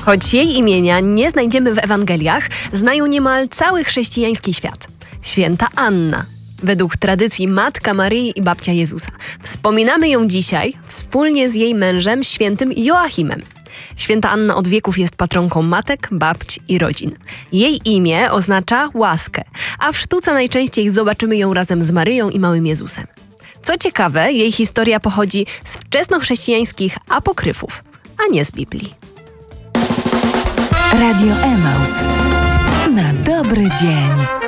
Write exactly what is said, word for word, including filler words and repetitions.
Choć jej imienia nie znajdziemy w Ewangeliach, znają niemal cały chrześcijański świat. Święta Anna. Według tradycji matka Maryi i babcia Jezusa. Wspominamy ją dzisiaj wspólnie z jej mężem, świętym Joachimem. Święta Anna od wieków jest patronką matek, babć i rodzin. Jej imię oznacza łaskę, a w sztuce najczęściej zobaczymy ją razem z Maryją i małym Jezusem. Co ciekawe, jej historia pochodzi z wczesnochrześcijańskich apokryfów, a nie z Biblii. Radio Emaus. Na dobry dzień.